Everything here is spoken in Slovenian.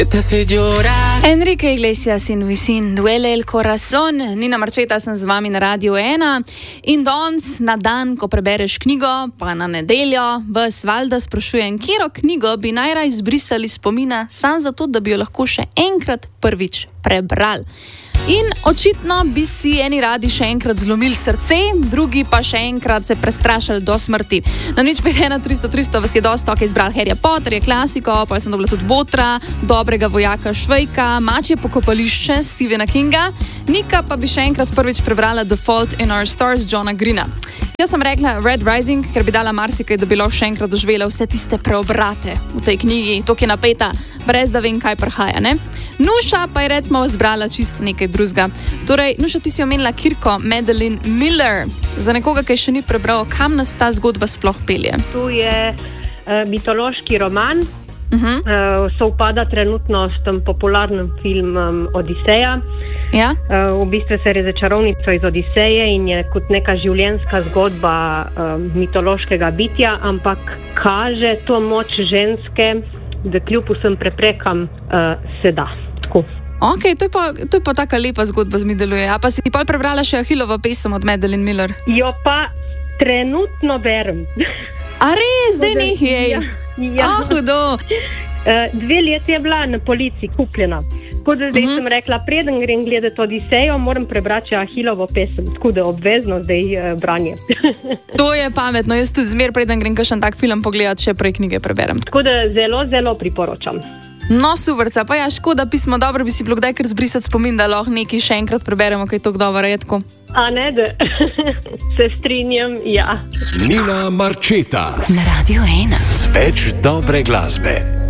Enrique Iglesias in Wisin Duele el Corazon. Nina Marčeta sem z vami na Radio 1 in danes na dan, ko prebereš knjigo, pa na nedeljo, vas valjda sprašujem, katero knjigo bi najraje izbrisali spomina, samo zato, da bi jo lahko še enkrat prvič prebrali. In očitno bi si eni radi še enkrat zlomili srce, drugi pa še enkrat se prestrašili do smrti. No nič 51300 vas je dosta, ki je izbral Harryja Potter, je klasiko, pa sem dobila tudi Botra, Dobrega vojaka Švejka, Mačje pokopališče Stephena Kinga, Nika pa bi še enkrat prvič prebrala The Fault in Our Stars Johna Greena. Jaz sem rekla Red Rising, ker bi dala marsikaj, da bi lahko še enkrat doživela vse tiste preobrate v tej knjigi, toliko je napeta, brez da vem, kaj prihaja, ne? Nuša pa je recimo zbrala čisto nekaj drugega. Torej, Nuša, ti si omenila Kirko Madeline Miller. Za nekoga, ki še ni prebral, kam nas ta zgodba sploh pelje? Tu je mitološki roman, sovpada trenutno s tem popularnim filmom Odiseja. Ja? V bistvu se je za čarovnico iz Odiseje in je kot neka življenjska zgodba mitološkega bitja, ampak kaže to moč ženske, da kljub vsem preprekam se da. Tako. Ok, to je pa taka lepa zgodba z mi deluje. A pa si pol prebrala še Achillovo pesem od Madeline Miller? Jo pa trenutno berem. A res, zdaj nekaj? Ja. Hudo. 2 leti je bila na polici kupljena. Tako da zdaj sem rekla, preden grem gledati Odisejo, moram prebrati Achillovo pesem. Tako da obvezno zdaj branje. To je pametno. Jaz tudi zmer, preden grem kakšen tak film pogledati, še prej knjige preberem. Tako da zelo, zelo priporočam. No, superca, pa ja, škoda pismo, dobro bi si bilo kdaj kar zbrisati spomin, da lahko nekaj še enkrat preberemo, kaj je tako dobro, je tako. A ne, da se strinjam, ja. Nina Marčeta Na Radio 1 z več dobre glasbe.